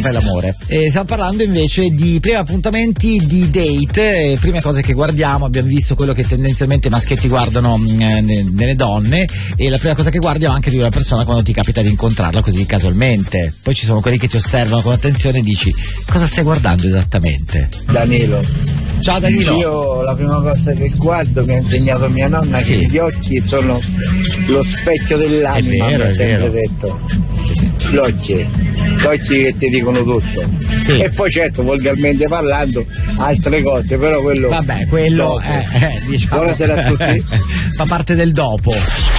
fai l'amore. Stiamo parlando invece di primi appuntamenti, di date, prime cose che guardiamo. Abbiamo visto quello che tendenzialmente i maschietti guardano nelle donne, e la prima cosa che guardi è anche di una persona quando ti capita di incontrarla così casualmente. Poi ci sono quelli che ti osservano con attenzione e dici: cosa stai guardando esattamente? Danilo. Ciao Danilo. Io la prima cosa che guardo, mi ha insegnato mia nonna, che gli occhi sono lo specchio dell'anima, mi ha sempre detto. Gli occhi che ti dicono tutto. Sì. E poi certo, volgarmente parlando, altre cose, però quello... Vabbè, quello diciamo, buonasera a tutti. fa parte del dopo.